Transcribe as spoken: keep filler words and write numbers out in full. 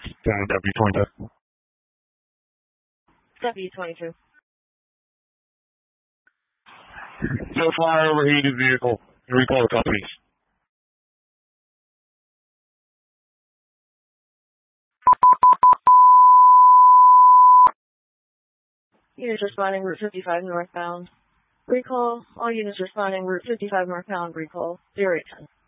Down W twenty-two. W twenty-two. So far overheated vehicle. Recall companies. Units responding Route fifty-five northbound. Recall. All units responding Route fifty-five northbound. Recall. zero eight ten.